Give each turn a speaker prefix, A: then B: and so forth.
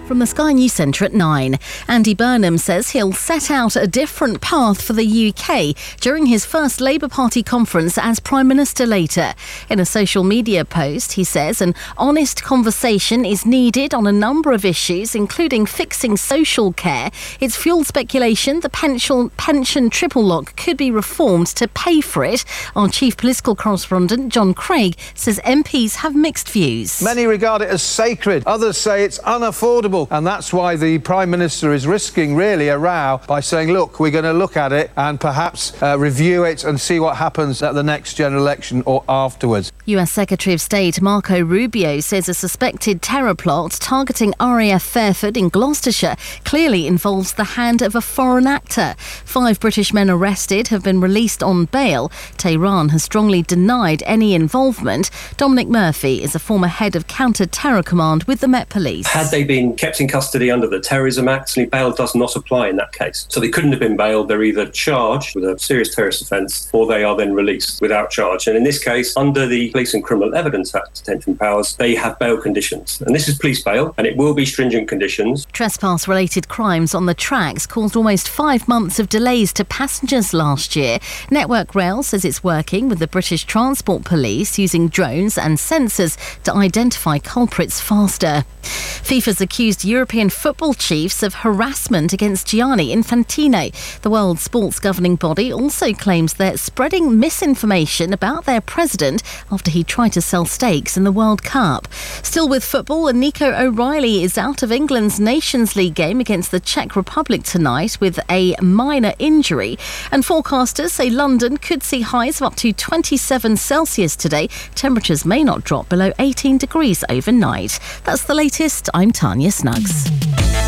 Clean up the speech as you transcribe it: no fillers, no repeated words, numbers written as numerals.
A: From the Sky News Centre at 9. Andy Burnham says he'll set out a different path for the UK during his first Labour Party conference as Prime Minister later. In a social media post, he says an honest conversation is needed on a number of issues, including fixing social care. It's fueled speculation the pension triple lock could be reformed to pay for it. Our chief political correspondent, John Craig, says MPs have mixed views.
B: Many regard it as sacred. Others say it's unaffordable. And that's why the Prime Minister is risking really a row by saying, look, we're going to look at it and perhaps review it and see what happens at the next general election or afterwards.
A: US Secretary of State Marco Rubio says a suspected terror plot targeting RAF Fairford in Gloucestershire clearly involves the hand of a foreign actor. 5 British men arrested have been released on bail. Tehran has strongly denied any involvement. Dominic Murphy is a former head of counter-terror command with the Met Police.
C: Had they been kept in custody under the Terrorism Act, bail does not apply in that case. So they couldn't have been bailed. They're either charged with a serious terrorist offence or they are then released without charge. And in this case, under the Police and Criminal Evidence Act detention powers, they have bail conditions. And this is police bail, and it will be stringent conditions.
A: Trespass-related crimes on the tracks caused almost 5 months of delays to passengers last year. Network Rail says it's working with the British Transport Police using drones and sensors to identify culprits faster. FIFA's accused European football chiefs of harassment against Gianni Infantino. The world sports governing body also claims they're spreading misinformation about their president after he tried to sell stakes in the World Cup. Still with football, Nico O'Reilly is out of England's Nations League game against the Czech Republic tonight with a minor injury. And forecasters say London could see highs of up to 27 Celsius today. Temperatures may not drop below 18 degrees overnight. That's the latest. I'm Tanya Snuggs.